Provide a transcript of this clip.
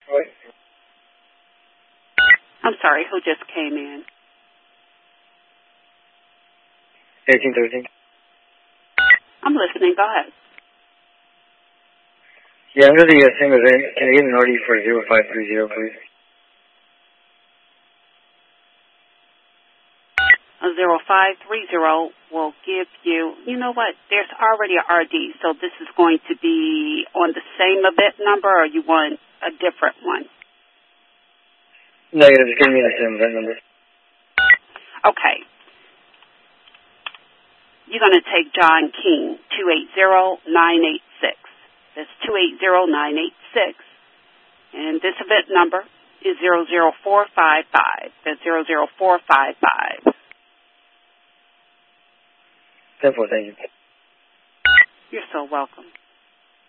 What? I'm sorry, who just came in? 1813. I'm listening. Go ahead. Yeah, I'm really same event. Can I get an RD for 0530, please? A 0530 will give you, you know what, there's already a RD, so this is going to be on the same event number, or you want a different one? No, yeah, just give me the same event number. Okay. You're going to take John King, 280986. That's 280986. And this event number is 00455. That's 00455. 10-4, thank you. You're so welcome.